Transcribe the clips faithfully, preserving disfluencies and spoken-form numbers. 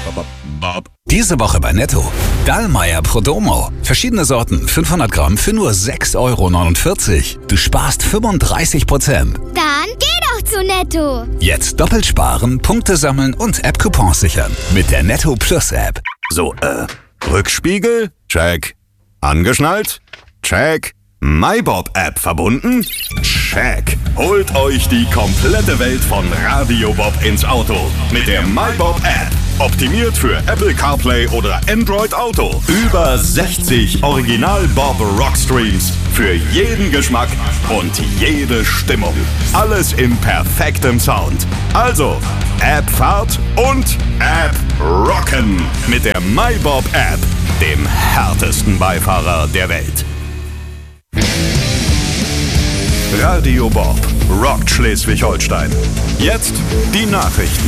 Diese Woche bei Netto. Dallmayr Prodomo. Verschiedene Sorten, fünfhundert Gramm für nur sechs Euro neunundvierzig. Du sparst fünfunddreißig Prozent. Dann geh doch zu Netto. Jetzt doppelt sparen, Punkte sammeln und App-Coupons sichern. Mit der Netto Plus App. So, äh, Rückspiegel? Check. Angeschnallt? Check. MyBob-App verbunden? Check. Holt euch die komplette Welt von Radio Bob ins Auto. Mit der MyBob-App. Optimiert für Apple CarPlay oder Android Auto. Über sechzig Original-Bob-Rock-Streams. Für jeden Geschmack und jede Stimmung. Alles in perfektem Sound. Also, App-Fahrt und App-Rocken. Mit der MyBob-App. Dem härtesten Beifahrer der Welt. Radio Bob rockt Schleswig-Holstein. Jetzt die Nachrichten.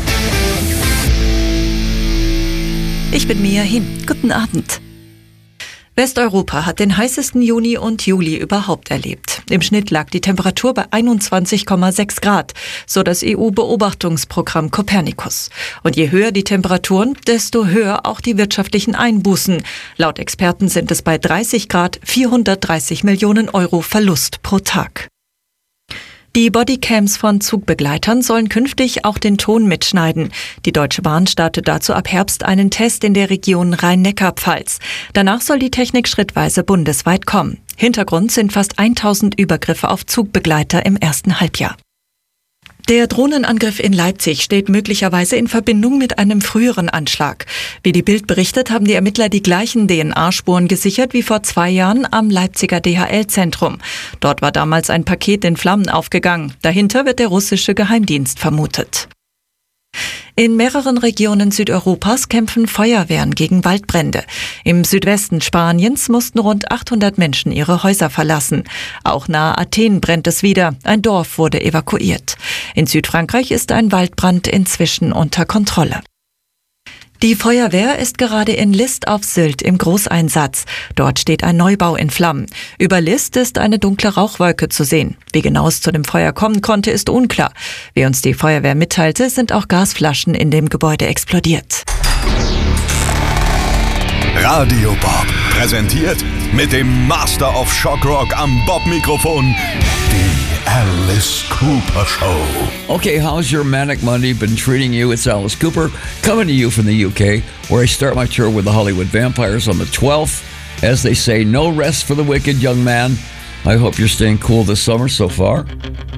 Ich bin Mia Hin. Guten Abend. Westeuropa hat den heißesten Juni und Juli überhaupt erlebt. Im Schnitt lag die Temperatur bei einundzwanzig Komma sechs Grad, so das E U-Beobachtungsprogramm Copernicus. Und je höher die Temperaturen, desto höher auch die wirtschaftlichen Einbußen. Laut Experten sind es bei dreißig Grad vierhundertdreißig Millionen Euro Verlust pro Tag. Die Bodycams von Zugbegleitern sollen künftig auch den Ton mitschneiden. Die Deutsche Bahn startet dazu ab Herbst einen Test in der Region Rhein-Neckar-Pfalz. Danach soll die Technik schrittweise bundesweit kommen. Hintergrund sind fast tausend Übergriffe auf Zugbegleiter im ersten Halbjahr. Der Drohnenangriff in Leipzig steht möglicherweise in Verbindung mit einem früheren Anschlag. Wie die Bild berichtet, haben die Ermittler die gleichen D N A-Spuren gesichert wie vor zwei Jahren am Leipziger D H L-Zentrum. Dort war damals ein Paket in Flammen aufgegangen. Dahinter wird der russische Geheimdienst vermutet. In mehreren Regionen Südeuropas kämpfen Feuerwehren gegen Waldbrände. Im Südwesten Spaniens mussten rund achthundert Menschen ihre Häuser verlassen. Auch nahe Athen brennt es wieder. Ein Dorf wurde evakuiert. In Südfrankreich ist ein Waldbrand inzwischen unter Kontrolle. Die Feuerwehr ist gerade in List auf Sylt im Großeinsatz. Dort steht ein Neubau in Flammen. Über List ist eine dunkle Rauchwolke zu sehen. Wie genau es zu dem Feuer kommen konnte, ist unklar. Wie uns die Feuerwehr mitteilte, sind auch Gasflaschen in dem Gebäude explodiert. Radio Bob präsentiert mit dem Master of Shock Rock am Bob-Mikrofon die Alice Cooper Show. Okay, how's your manic Monday been treating you? It's Alice Cooper coming to you from the U K, where I start my tour with the Hollywood Vampires on the twelfth. As they say, no rest for the wicked, young man. I hope you're staying cool this summer so far.